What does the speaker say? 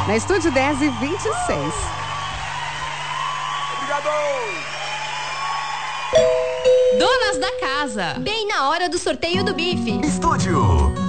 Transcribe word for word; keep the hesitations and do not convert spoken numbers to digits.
Na Estúdio dez e vinte e seis. Obrigado! Donas da casa. Bem na hora do sorteio do bife. Estúdio